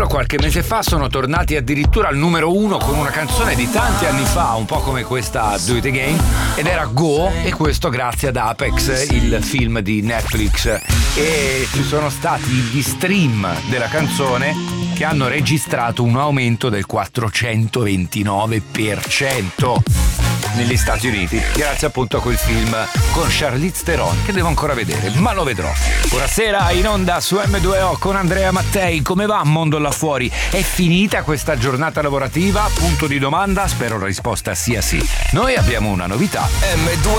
qualche mese fa sono tornati addirittura al numero 1 con una canzone di tanti anni fa, un po' come questa Do It Again, ed era Go, e questo grazie ad Apex, il film di Netflix. E ci sono stati gli stream della canzone che hanno registrato un aumento del 429% negli Stati Uniti, grazie appunto a quel film con Charlize Theron che devo ancora vedere, ma lo vedrò. Buonasera, in onda su M2O con Andrea Mattei. Come va mondo là fuori? È finita questa giornata lavorativa? Punto di domanda, spero la risposta sia sì. Noi abbiamo una novità. M2